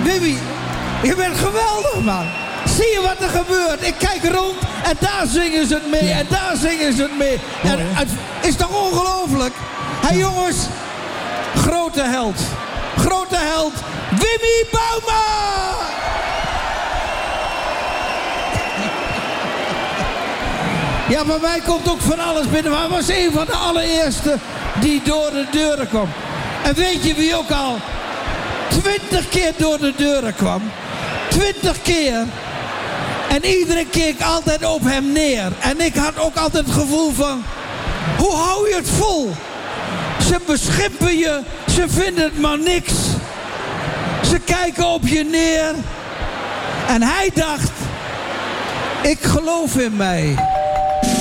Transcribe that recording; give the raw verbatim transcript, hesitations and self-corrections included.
Wimmy, je bent geweldig, man. Zie je wat er gebeurt? Ik kijk rond en daar zingen ze het mee en daar zingen ze het mee. En het is toch ongelooflijk? Hé hey, jongens, grote held. Grote held, Wimmy Bouma! Ja, bij mij komt ook van alles binnen. Maar hij was een van de allereerste die door de deuren kwam. En weet je wie ook al twintig keer door de deuren kwam? Twintig keer. En iedereen keek altijd op hem neer. En ik had ook altijd het gevoel van, hoe hou je het vol? Ze beschimpen je, ze vinden het maar niks. Ze kijken op je neer. En hij dacht, ik geloof in mij.